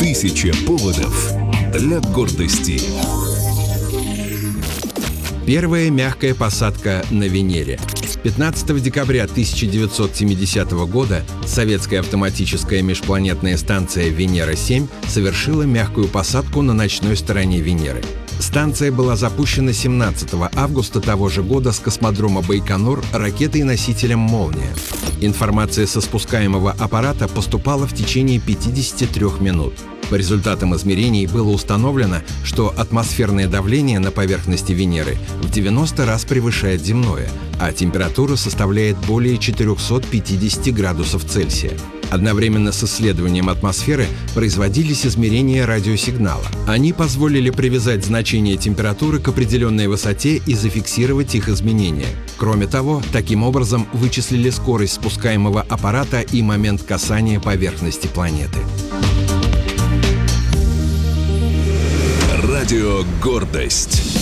Тысяча поводов для гордости. Первая мягкая посадка на Венере. 15 декабря 1970 года советская автоматическая межпланетная станция «Венера-7» совершила мягкую посадку на ночной стороне Венеры. Станция была запущена 17 августа того же года с космодрома Байконур ракетой-носителем «Молния». Информация со спускаемого аппарата поступала в течение 53 минут. По результатам измерений было установлено, что атмосферное давление на поверхности Венеры в 90 раз превышает земное, а температура составляет более 450 градусов Цельсия. Одновременно с исследованием атмосферы производились измерения радиосигнала. Они позволили привязать значение температуры к определенной высоте и зафиксировать их изменения. Кроме того, таким образом вычислили скорость спускаемого аппарата и момент касания поверхности планеты. Радио «Гордость».